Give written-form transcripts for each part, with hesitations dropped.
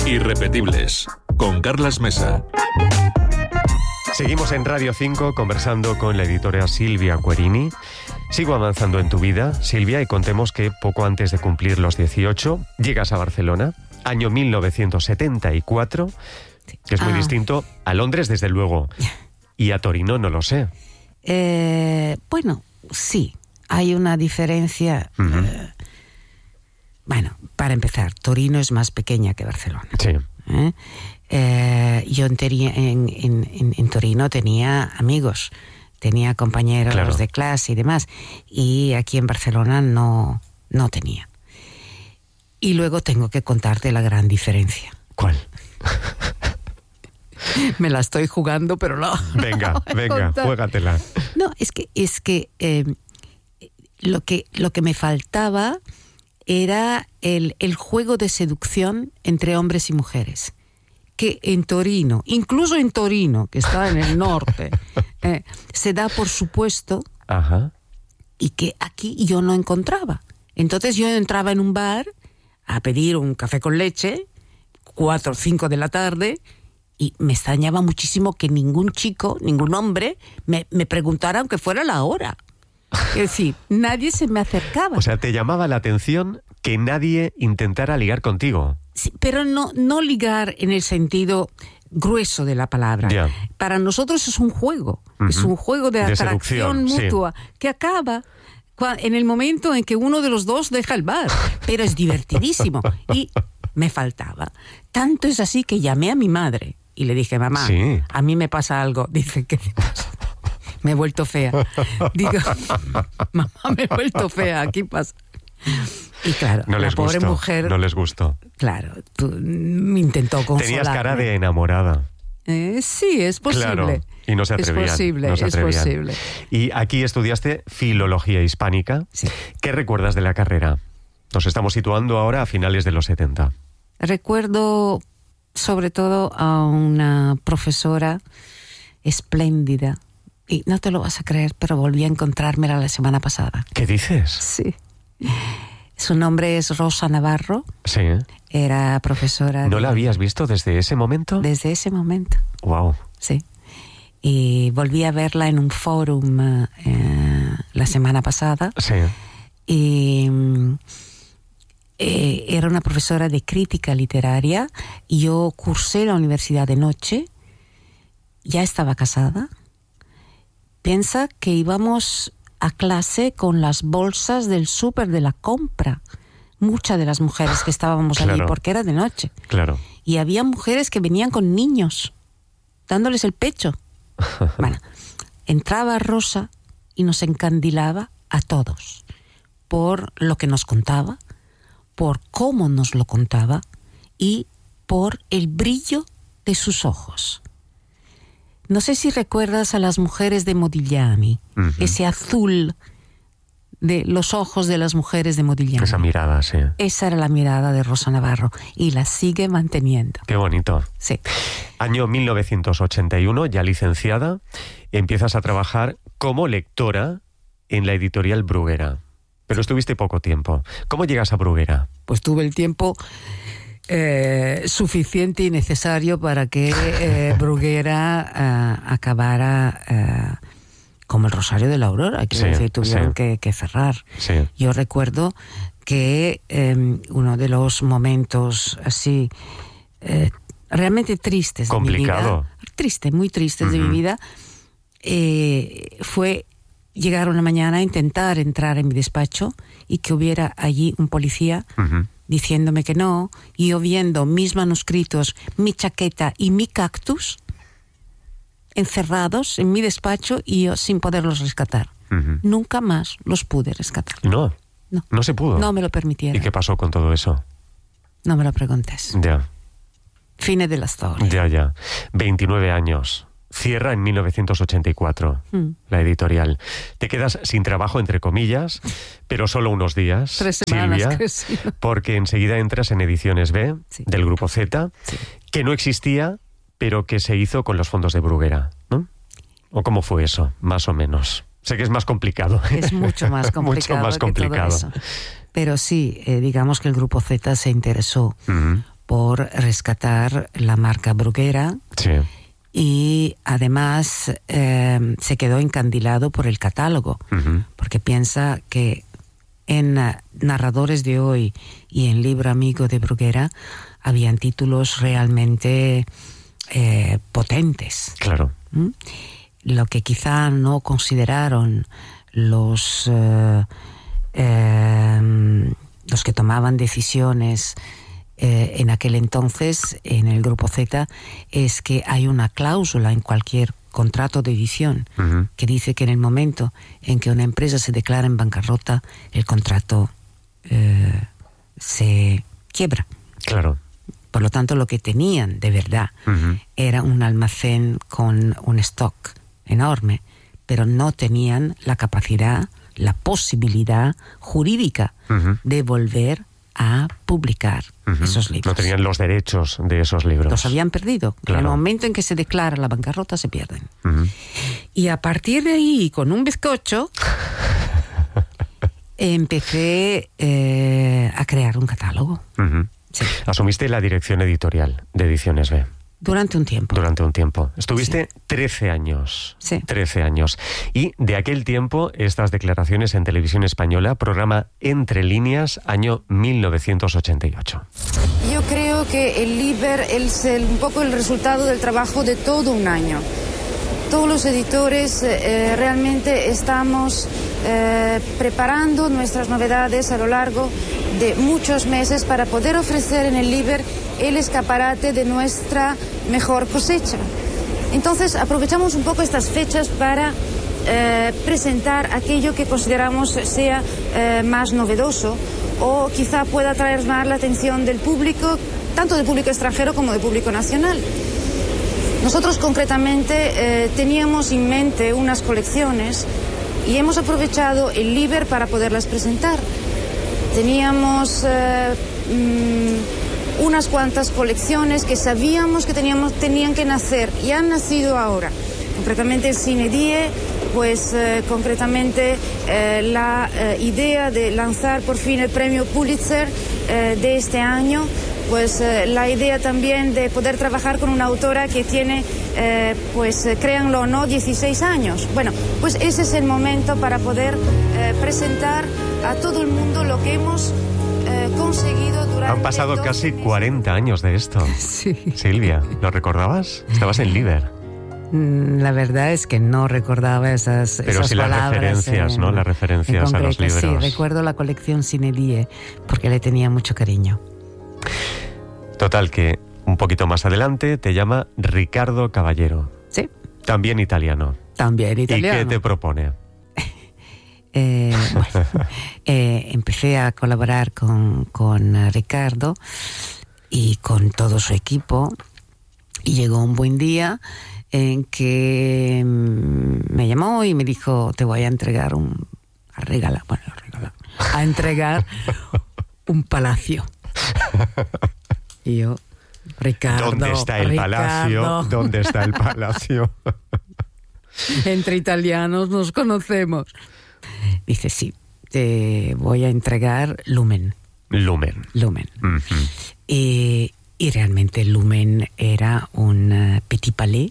Irrepetibles, con Carlas Mesa. Seguimos en Radio 5 conversando con la editora Silvia Querini. Sigo avanzando en tu vida, Silvia, y contemos que poco antes de cumplir los 18 llegas a Barcelona, año 1974, que es muy distinto a Londres, desde luego, y a Torino no lo sé. Bueno, sí, hay una diferencia. Bueno, para empezar, Torino es más pequeña que Barcelona. Sí. Yo en Torino tenía amigos, tenía compañeros de clase y demás, y aquí en Barcelona no tenía. Y luego tengo que contarte la gran diferencia. ¿Cuál? Me la estoy jugando, pero no. Venga, juégatela. No, es que lo que me faltaba era el juego de seducción entre hombres y mujeres. Que en Torino, incluso en Torino, que está en el norte, se da por supuesto. Ajá. Y que aquí yo no encontraba. Entonces yo entraba en un bar a pedir un café con leche, 4 o 5 de la tarde, y me extrañaba muchísimo que ningún chico, ningún hombre, me preguntara aunque fuera la hora. Es decir, nadie se me acercaba. O sea, te llamaba la atención que nadie intentara ligar contigo. Sí, pero no ligar en el sentido grueso de la palabra. Yeah. Para nosotros es un juego, es un juego de atracción mutua, que acaba en el momento en que uno de los dos deja el bar, pero es divertidísimo. Y me faltaba. Tanto es así que llamé a mi madre y le dije, mamá, a mí me pasa algo. Dice, ¿qué te pasa? Me he vuelto fea. Digo, mamá, me he vuelto fea, aquí pasa. Y claro, la pobre mujer... No les gustó. Claro, me intentó consolarme. Tenías cara de enamorada. Sí, es posible. Claro, y no se atrevían. Es posible. Y aquí estudiaste Filología Hispánica. Sí. ¿Qué recuerdas de la carrera? Nos estamos situando ahora a finales de los 70. Recuerdo sobre todo a una profesora espléndida. Y no te lo vas a creer, pero volví a encontrármela la semana pasada. ¿Qué dices? Sí. Su nombre es Rosa Navarro. Sí. Era profesora. ¿No la habías visto desde ese momento? Desde ese momento. Wow. Sí. Y volví a verla en un fórum la semana pasada. Sí. Y era una profesora de crítica literaria. Yo cursé la universidad de noche. Ya estaba casada. Piensa que íbamos a clase con las bolsas del súper de la compra. Muchas de las mujeres que estábamos allí, porque era de noche. Claro. Y había mujeres que venían con niños, dándoles el pecho. Bueno, entraba Rosa y nos encandilaba a todos. Por lo que nos contaba, por cómo nos lo contaba y por el brillo de sus ojos. No sé si recuerdas a las mujeres de Modigliani, ese azul de los ojos de las mujeres de Modigliani. Esa mirada, sí. Esa era la mirada de Rosa Navarro y la sigue manteniendo. Qué bonito. Sí. Año 1981, ya licenciada, empiezas a trabajar como lectora en la editorial Bruguera. Pero estuviste poco tiempo. ¿Cómo llegas a Bruguera? Pues tuve el tiempo suficiente y necesario para que Bruguera acabara como el Rosario de la Aurora, quiero decir, tuvieron que cerrar. Sí. Yo recuerdo que uno de los momentos así realmente tristes de mi vida, muy tristes de mi vida, fue llegar una mañana a intentar entrar en mi despacho y que hubiera allí un policía diciéndome que no, y yo viendo mis manuscritos, mi chaqueta y mi cactus encerrados en mi despacho y yo sin poderlos rescatar. Nunca más los pude rescatar. No se pudo. No me lo permitieron. ¿Y qué pasó con todo eso? No me lo preguntes. Ya. Fines de la historia. Ya. 29 años. Cierra en 1984 la editorial. Te quedas sin trabajo, entre comillas, pero solo unos días, 3 semanas, Silvia, que sí. porque enseguida entras en Ediciones B, del Grupo Z, que no existía, pero que se hizo con los fondos de Bruguera, ¿no? ¿O cómo fue eso, más o menos? Sé que es más complicado. Es mucho más complicado. Mucho más complicado. Que todo eso. Pero sí, digamos que el Grupo Z se interesó por rescatar la marca Bruguera. Sí. Y además se quedó encandilado por el catálogo, porque piensa que en Narradores de Hoy y en Libro Amigo de Bruguera habían títulos realmente potentes. Claro. Lo que quizá no consideraron los que tomaban decisiones en aquel entonces en el Grupo Z es que hay una cláusula en cualquier contrato de edición que dice que en el momento en que una empresa se declara en bancarrota, el contrato se quiebra. Claro. Por lo tanto, lo que tenían de verdad era un almacén con un stock enorme, pero no tenían la capacidad, la posibilidad jurídica de volver a publicar esos libros. No tenían los derechos de esos libros. Los habían perdido. Claro. En el momento en que se declara la bancarrota, se pierden. Y a partir de ahí, con un bizcocho, empecé a crear un catálogo. Sí. Asumiste la dirección editorial de Ediciones B. Durante un tiempo. Durante un tiempo. Estuviste 13 años. Sí. 13 años. Y de aquel tiempo, estas declaraciones en Televisión Española, programa Entre Líneas, año 1988. Yo creo que el Liber es un poco el resultado del trabajo de todo un año. Todos los editores realmente estamos preparando nuestras novedades a lo largo de muchos meses para poder ofrecer en el Liber el escaparate de nuestra mejor cosecha. Entonces aprovechamos un poco estas fechas para presentar aquello que consideramos sea más novedoso o quizá pueda atraer más la atención del público, tanto del público extranjero como del público nacional. Nosotros concretamente teníamos en mente unas colecciones y hemos aprovechado el Liber para poderlas presentar. Teníamos unas cuantas colecciones que sabíamos que tenían que nacer y han nacido ahora. Concretamente el Cine Die, pues concretamente la idea de lanzar por fin el premio Pulitzer de este año. Pues la idea también de poder trabajar con una autora que tiene, créanlo o no, 16 años. Bueno, pues ese es el momento para poder presentar a todo el mundo lo que hemos conseguido durante... Han pasado casi 40 años de esto. Sí. Silvia, ¿lo recordabas? Estabas en Liber. La verdad es que no recordaba esas Pero sí las palabras referencias, ¿no? Las referencias a los libros. Sí, recuerdo la colección Cine Die, porque le tenía mucho cariño. Total, que un poquito más adelante te llama Ricardo Caballero. Sí. También italiano. También italiano. ¿Y qué te propone? Empecé a colaborar con Ricardo y con todo su equipo, y llegó un buen día en que me llamó y me dijo: te voy a entregar a entregar un palacio. Y yo, Ricardo, ¿dónde está el palacio? ¿Dónde está el palacio? Entre italianos nos conocemos. Dice: sí, te voy a entregar Lumen. Lumen. Y realmente Lumen era un Petit Palais.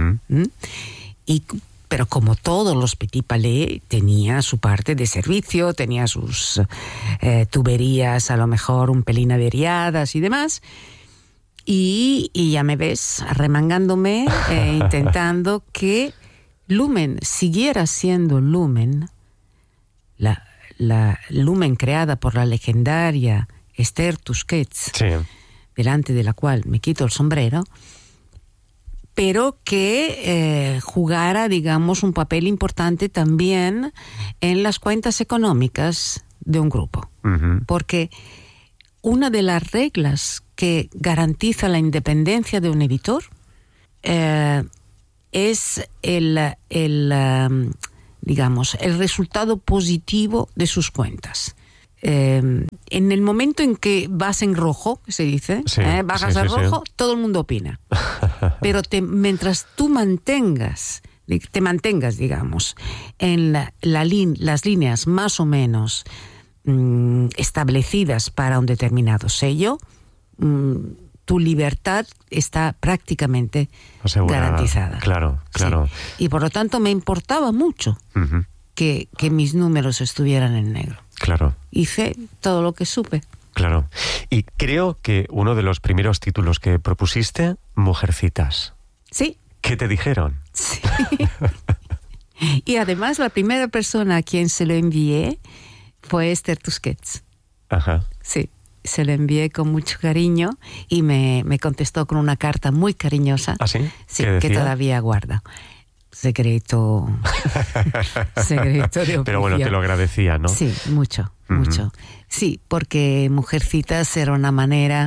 Pero como todos los Petit Palais, tenía su parte de servicio, tenía sus tuberías a lo mejor un pelín averiadas y demás. Y ya me ves arremangándome, intentando que Lumen siguiera siendo Lumen, la Lumen creada por la legendaria Esther Tusquets, sí, delante de la cual me quito el sombrero, pero que jugara, digamos, un papel importante también en las cuentas económicas de un grupo. Porque una de las reglas que garantiza la independencia de un editor es el resultado positivo de sus cuentas. En el momento en que vas en rojo, que se dice, sí, bajas a rojo, todo el mundo opina. Pero mientras tú te mantengas, digamos, en las líneas más o menos establecidas para un determinado sello, tu libertad está prácticamente asegurada, garantizada. Claro. Sí. Y por lo tanto me importaba mucho que mis números estuvieran en negro. Claro. Hice todo lo que supe. Claro. Y creo que uno de los primeros títulos que propusiste, Mujercitas. Sí. ¿Qué te dijeron? Sí. Y además la primera persona a quien se lo envié fue Esther Tusquets. Ajá. Sí, se lo envié con mucho cariño y me contestó con una carta muy cariñosa. ¿Ah, sí? Sí, ¿Qué decía? que todavía guarda. Secreto de oficio. Pero bueno, te lo agradecía, ¿no? Sí, mucho. Sí, porque Mujercitas era una manera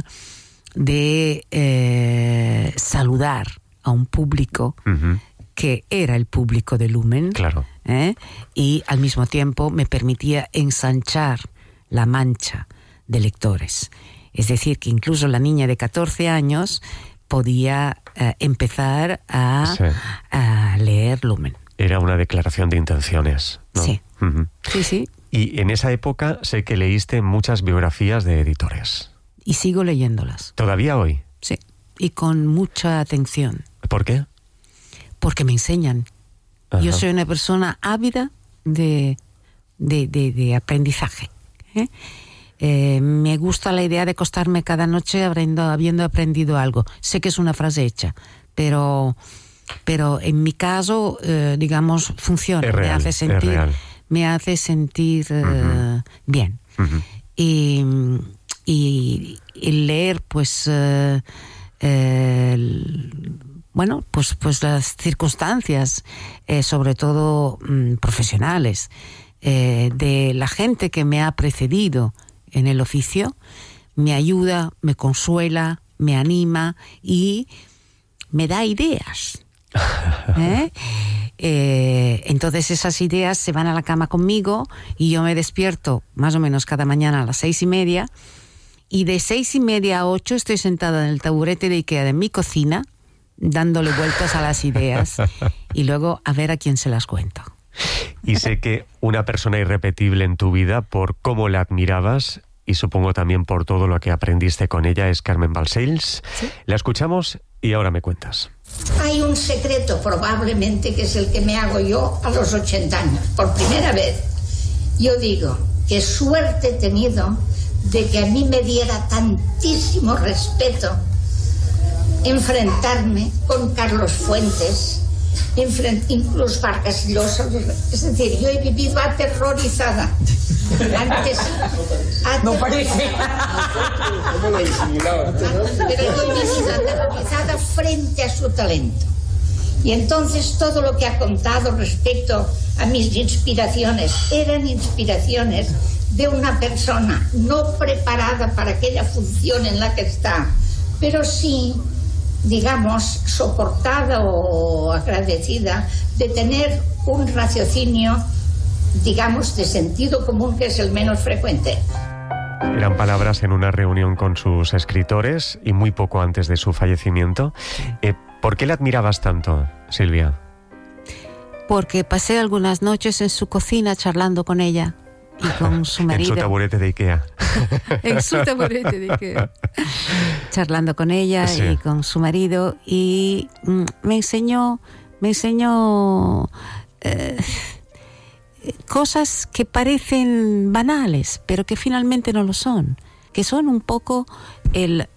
de saludar a un público que era el público de Lumen. Claro. Y al mismo tiempo me permitía ensanchar la mancha de lectores. Es decir, que incluso la niña de 14 años podía empezar a leer Lumen. Era una declaración de intenciones, ¿no? Sí. Sí. Y en esa época sé que leíste muchas biografías de editores. Y sigo leyéndolas. ¿Todavía hoy? Sí, y con mucha atención. ¿Por qué? Porque me enseñan. Ajá. Yo soy una persona ávida de aprendizaje. Me gusta la idea de acostarme cada noche habiendo aprendido algo. Sé que es una frase hecha, pero en mi caso, digamos, funciona. Es real, me hace sentir bien. Y el leer, pues las circunstancias, sobre todo profesionales, de la gente que me ha precedido en el oficio, me ayuda, me consuela, me anima y me da ideas. Entonces esas ideas se van a la cama conmigo y yo me despierto más o menos cada mañana a las 6:30 y de 6:30 a 8 estoy sentada en el taburete de Ikea de mi cocina dándole vueltas a las ideas y luego a ver a quién se las cuento. Y sé que una persona irrepetible en tu vida por cómo la admirabas y supongo también por todo lo que aprendiste con ella es Carmen Balcells. ¿Sí? La escuchamos y ahora me cuentas. Hay un secreto probablemente que es el que me hago yo a los 80 años. Por primera vez yo digo qué suerte he tenido de que a mí me diera tantísimo respeto enfrentarme con Carlos Fuentes, incluso Vargas Llosa. Es decir, yo he vivido aterrorizada. Antes no parece. Pero yo he vivido aterrorizada frente a su talento. Y entonces todo lo que ha contado respecto a mis inspiraciones eran inspiraciones de una persona no preparada para aquella función en la que está, pero sí, digamos, soportada o agradecida de tener un raciocinio, digamos, de sentido común, que es el menos frecuente. Eran palabras en una reunión con sus escritores y muy poco antes de su fallecimiento. ¿Por qué la admirabas tanto, Silvia? Porque pasé algunas noches en su cocina charlando con ella y con su marido. En su taburete de Ikea. En su taburete de Ikea. Charlando con ella y con su marido. Y me enseñó cosas que parecen banales, pero que finalmente no lo son. Que son un poco ¿qué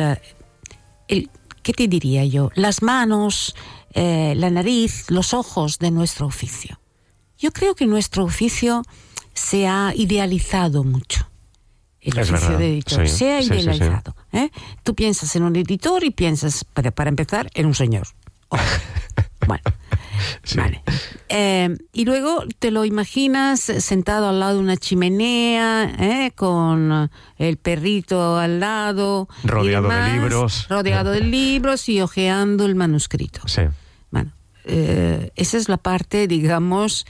te diría yo? Las manos, la nariz, los ojos de nuestro oficio. Yo creo que nuestro oficio se ha idealizado mucho. El oficio de editor se ha idealizado. Sí. Tú piensas en un editor y piensas, para empezar, en un señor. Bueno, sí. Vale. Y luego te lo imaginas sentado al lado de una chimenea, con el perrito al lado. Rodeado de libros. Rodeado de libros y hojeando el manuscrito. Sí. Bueno, esa es la parte, digamos,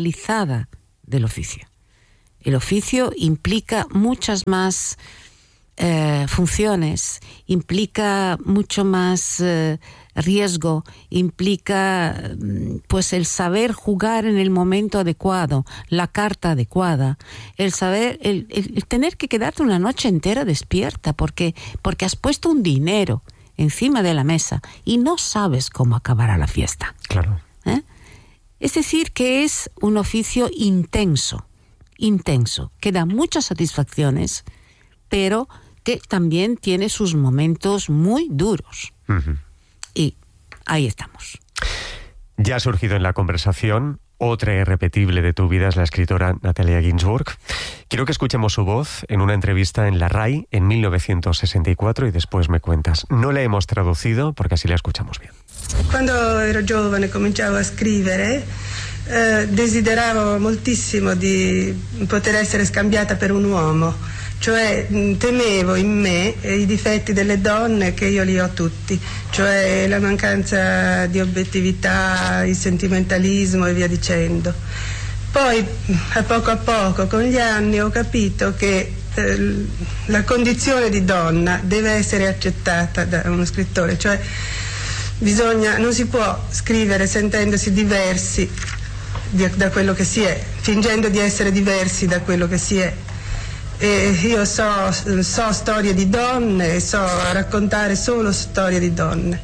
idealizada del oficio. El oficio implica muchas más funciones, implica mucho más riesgo, implica pues el saber jugar en el momento adecuado, la carta adecuada, el saber, el tener que quedarte una noche entera despierta porque has puesto un dinero encima de la mesa y no sabes cómo acabará la fiesta. Claro. Es decir, que es un oficio intenso, que da muchas satisfacciones, pero que también tiene sus momentos muy duros. Uh-huh. Y ahí estamos. Ya ha surgido en la conversación otra irrepetible de tu vida, es la escritora Natalia Ginzburg. Quiero que escuchemos su voz en una entrevista en la RAI en 1964 y después me cuentas. No la hemos traducido porque así la escuchamos bien. Quando ero giovane cominciavo a scrivere, desideravo moltissimo di poter essere scambiata per un uomo, cioè temevo in me i difetti delle donne che io li ho tutti, cioè la mancanza di obiettività, il sentimentalismo e via dicendo. Poi a poco con gli anni ho capito che la condizione di donna deve essere accettata da uno scrittore, cioè non si può scrivere sentendosi diversi da quello che si è, fingendo di essere diversi da quello che si è. E io so storie di donne, so raccontare solo storie di donne.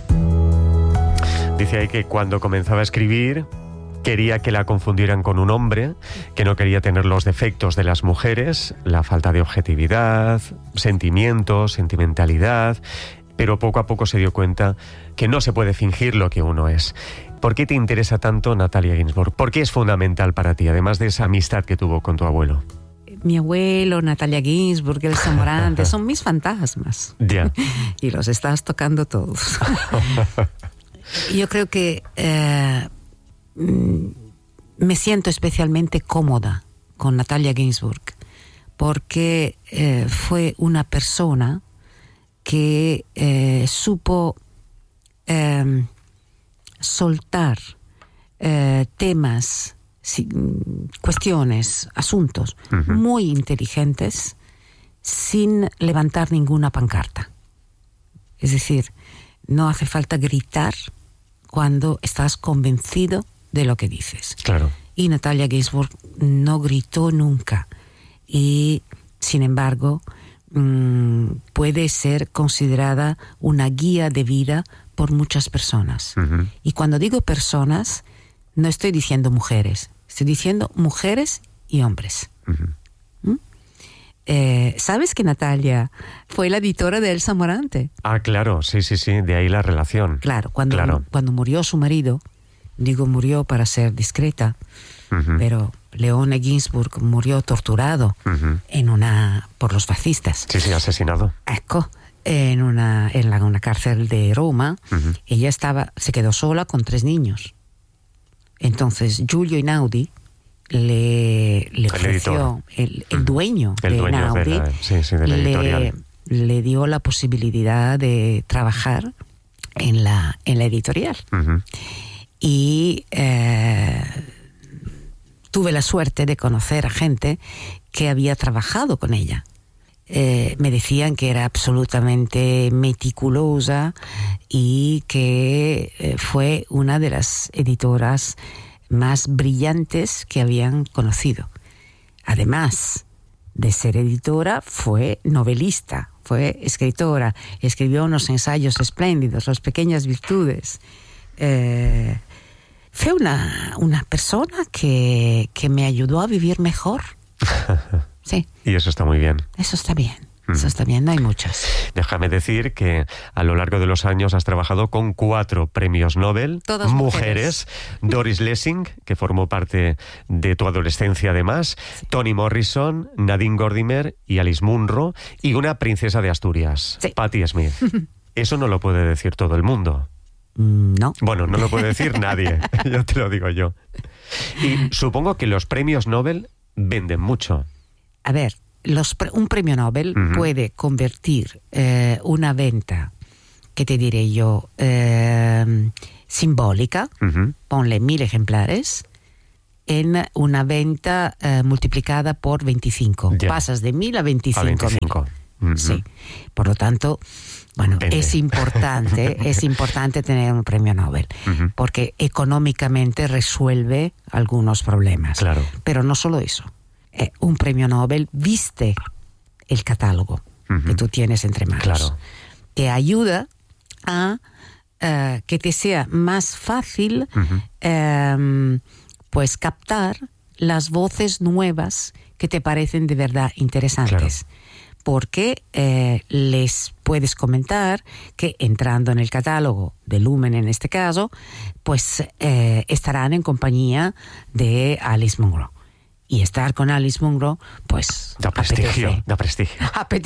Dice ahí que cuando comenzaba a escribir quería que la confundieran con un hombre, que no quería tener los defectos de las mujeres, la falta de objetividad, sentimientos, sentimentalidad, pero poco a poco se dio cuenta que no se puede fingir lo que uno es. ¿Por qué te interesa tanto Natalia Ginzburg? ¿Por qué es fundamental para ti, además de esa amistad que tuvo con tu abuelo? Mi abuelo, Natalia Ginzburg, Elsa Morante, son mis fantasmas. Ya. Y los estás tocando todos. Yo creo que me siento especialmente cómoda con Natalia Ginzburg porque fue una persona que supo soltar temas, cuestiones, asuntos muy inteligentes sin levantar ninguna pancarta. Es decir, no hace falta gritar cuando estás convencido de lo que dices. Claro. Y Natalia Ginzburg no gritó nunca y, sin embargo, puede ser considerada una guía de vida por muchas personas. Uh-huh. Y cuando digo personas, no estoy diciendo mujeres, estoy diciendo mujeres y hombres. Uh-huh. ¿Sabes que Natalia fue la editora de Elsa Morante? Ah, claro, sí, de ahí la relación. Claro, cuando murió su marido, digo murió para ser discreta, uh-huh. pero Leone Ginzburg murió torturado uh-huh. por los fascistas. Sí, asesinado. Ecco, en una cárcel de Roma, uh-huh. ella se quedó sola con 3 niños. Entonces Giulio Einaudi le ofreció, el dueño de Einaudi, de la editorial. le dio la posibilidad de trabajar en la editorial. Uh-huh. Y tuve la suerte de conocer a gente que había trabajado con ella. Me decían que era absolutamente meticulosa y que fue una de las editoras más brillantes que habían conocido. Además de ser editora, fue novelista, fue escritora, escribió unos ensayos espléndidos, Las pequeñas virtudes. Fue una persona que me ayudó a vivir mejor. Sí. Y eso está muy bien. Eso está bien. Eso está bien, no hay muchas. Déjame decir que a lo largo de los años has trabajado con 4 premios Nobel. Todas mujeres. Doris Lessing, que formó parte de tu adolescencia además, sí. Toni Morrison, Nadine Gordimer y Alice Munro, y una princesa de Asturias, sí. Patti Smith. Eso no lo puede decir todo el mundo. No. Bueno, no lo puede decir nadie, yo te lo digo yo. Y supongo que los premios Nobel venden mucho. A ver, un premio Nobel uh-huh. puede convertir una venta, que te diré yo, simbólica, uh-huh. ponle 1000 ejemplares, en una venta multiplicada por 25. Ya. Pasas de 1000 a 25.000. Sí. Por lo tanto, bueno, es importante tener un premio Nobel, porque económicamente resuelve algunos problemas. Claro. Pero no solo eso. Un premio Nobel viste el catálogo que tú tienes entre manos. Claro. Te ayuda a que te sea más fácil pues captar las voces nuevas que te parecen de verdad interesantes. Claro. Porque les puedes comentar que entrando en el catálogo de Lumen en este caso, pues estarán en compañía de Alice Munro. Y estar con Alice Munro, pues da prestigio.